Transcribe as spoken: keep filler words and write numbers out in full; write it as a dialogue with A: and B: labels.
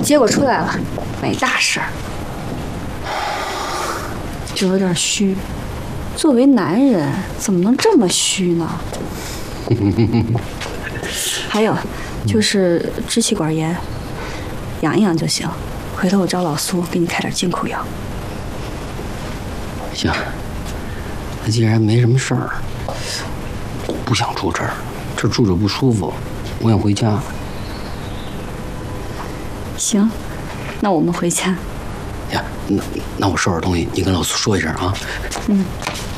A: 结果出来了，没大事儿，就有点虚。作为男人，怎么能这么虚呢？还有，就是支气管炎，养一养就行。回头我找老苏给你开点进口药。
B: 行，那既然没什么事儿，不想住这儿，这住着不舒服，我想回家。
A: 行，那我们回家。
B: 呀，那那我收拾东西，你跟老苏说一声啊。
A: 嗯。